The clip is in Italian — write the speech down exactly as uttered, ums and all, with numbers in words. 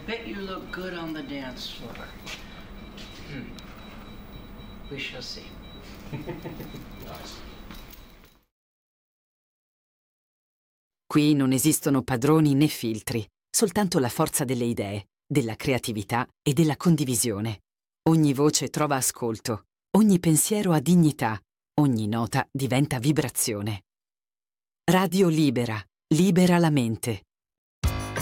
bet you look good on the dance floor. Hmm. We shall see. Nice. Qui non esistono padroni né filtri, soltanto la forza delle idee, della creatività e della condivisione. Ogni voce trova ascolto, ogni pensiero ha dignità, ogni nota diventa vibrazione. Radio Libera, libera la mente.